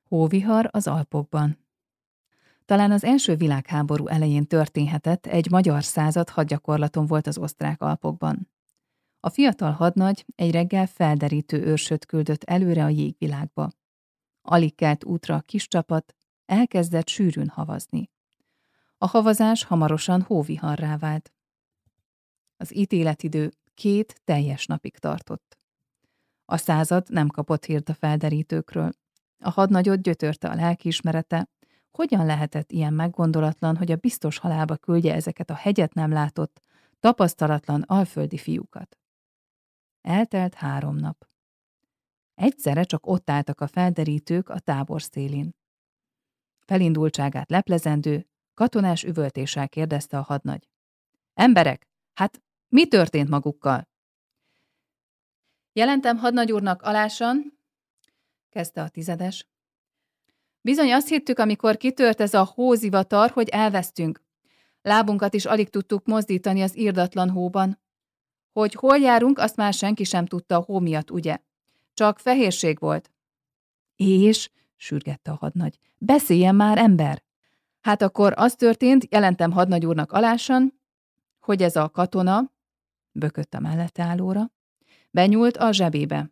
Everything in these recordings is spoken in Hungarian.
Hóvihar az Alpokban. Talán az első világháború elején történhetett, egy magyar század hadgyakorlaton volt az osztrák Alpokban. A fiatal hadnagy egy reggel felderítő őrsöt küldött előre a jégvilágba. Alig kelt útra a kis csapat, elkezdett sűrűn havazni. A havazás hamarosan hóviharrá vált. Az ítéletidő 2 teljes napig tartott. A század nem kapott hírt a felderítőkről. A hadnagyot gyötörte a lelkiismerete, hogyan lehetett ilyen meggondolatlan, hogy a biztos halálba küldje ezeket a hegyet nem látott, tapasztalatlan alföldi fiúkat. Eltelt 3 nap. Egyszerre csak ott álltak a felderítők a tábor szélén. Felindultságát leplezendő, katonás üvöltéssel kérdezte a hadnagy. Emberek, hát mi történt magukkal? Jelentem hadnagy úrnak alásan, kezdte a tizedes. Bizony azt hittük, amikor kitört ez a hózivatar, hogy elvesztünk. Lábunkat is alig tudtuk mozdítani az irdatlan hóban. Hogy hol járunk, azt már senki sem tudta a hó miatt, ugye? Csak fehérség volt. És, sürgette a hadnagy, beszéljen már, ember! Hát akkor az történt, jelentem hadnagy úrnak alásan, hogy ez a katona, bökött a mellette állóra, benyúlt a zsebébe.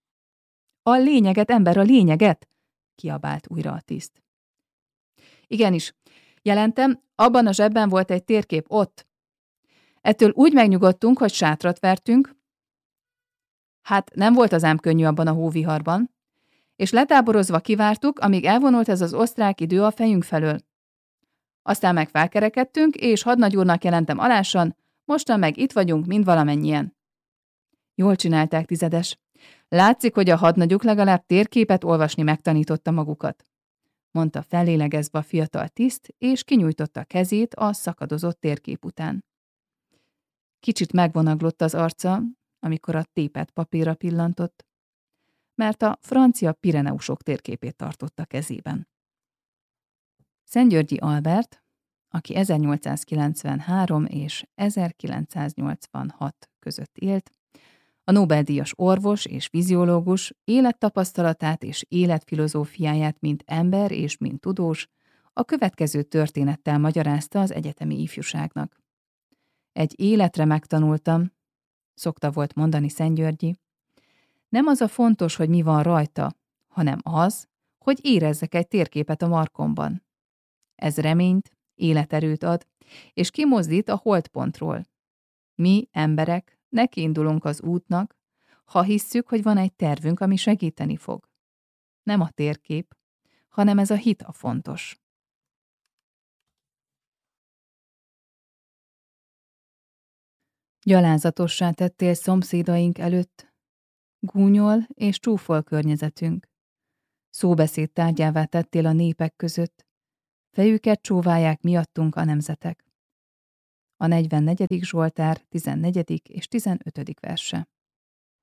A lényeget, ember, a lényeget! Kiabált újra a tiszt. Igenis, jelentem, abban a zsebben volt egy térkép ott. Ettől úgy megnyugodtunk, hogy sátrat vertünk. Hát nem volt az ám könnyű abban a hóviharban. És letáborozva kivártuk, amíg elvonult ez az osztrák idő a fejünk felől. Aztán meg felkerekedtünk, és hadnagy úrnak jelentem alásan, mostan meg itt vagyunk mind valamennyien. Jól csinálták, tizedes. Látszik, hogy a hadnagyuk legalább térképet olvasni megtanította magukat, mondta fellélegezve a fiatal tiszt, és kinyújtotta a kezét a szakadozott térkép után. Kicsit megvonaglott az arca, amikor a tépett papírra pillantott, mert a francia Pireneusok térképét tartotta kezében. Szentgyörgyi Albert, aki 1893 és 1986 között élt, a Nobel-díjas orvos és fiziológus élettapasztalatát és életfilozófiáját mint ember és mint tudós a következő történettel magyarázta az egyetemi ifjúságnak. Egy életre megtanultam, szokta volt mondani Szentgyörgyi, nem az a fontos, hogy mi van rajta, hanem az, hogy érezzek egy térképet a markomban. Ez reményt, életerőt ad, és kimozdít a holtpontról. Mi, emberek, nekiindulunk az útnak, ha hisszük, hogy van egy tervünk, ami segíteni fog. Nem a térkép, hanem ez a hit a fontos. Gyalázatossá tettél szomszédaink előtt, gúnyol és csúfol környezetünk. Szóbeszéd tárgyává tettél a népek között, fejüket csóválják miattunk a nemzetek. A 44. Zsoltár 14. és 15. verse.